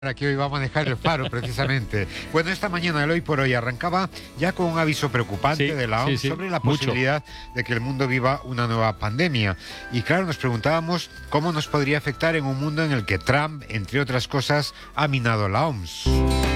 Que hoy va a manejar el Faro, precisamente. Bueno, esta mañana el Hoy por Hoy arrancaba ya con un aviso preocupante de la OMS sobre la posibilidad de que el mundo viva una nueva pandemia. Y claro, nos preguntábamos cómo nos podría afectar en un mundo en el que Trump, entre otras cosas, ha minado la OMS.